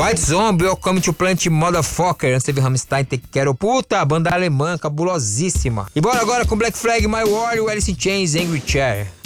White Zombie, Welcome to Planet Motherfucker. Antes teve Rammstein, Take Care. Puta, banda alemã, cabulosíssima. E bora agora com Black Flag, My War, Alice in Chains, Angry Chair.